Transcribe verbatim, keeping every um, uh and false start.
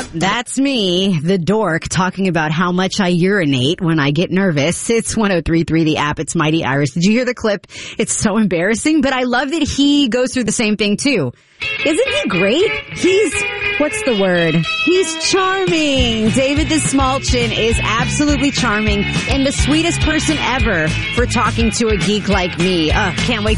That's me, the dork, talking about how much I urinate when I get nervous. It's one oh three point three, the app. It's Mighty Iris. Did you hear the clip? It's so embarrassing, but I love that he goes through the same thing too. Isn't he great? He's, what's the word? He's charming. David Desmalchin is absolutely charming and the sweetest person ever for talking to a geek like me. Uh, can't wait.